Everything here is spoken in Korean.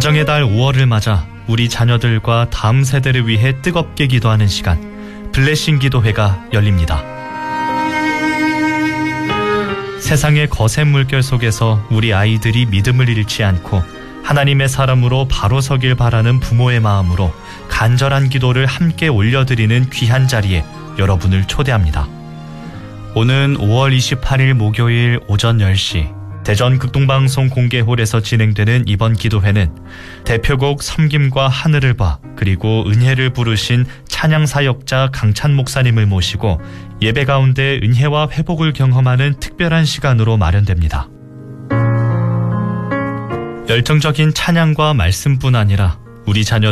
가정의 달 5월을 맞아 우리 자녀들과 다음 세대를 위해 뜨겁게 기도하는 시간, 블레싱 기도회가 열립니다. 세상의 거센 물결 속에서 우리 아이들이 믿음을 잃지 않고 하나님의 사람으로 바로 서길 바라는 부모의 마음으로 간절한 기도를 함께 올려드리는 귀한 자리에 여러분을 초대합니다. 오는 5월 28일 목요일 오전 10시 대전 극동방송 공개홀에서 진행되는 이번 기도회는 대표곡 섬김과 하늘을 봐 그리고 은혜를 부르신 찬양사역자 강찬 목사님을 모시고 예배 가운데 은혜와 회복을 경험하는 특별한 시간으로 마련됩니다. 열정적인 찬양과 말씀뿐 아니라 우리 자녀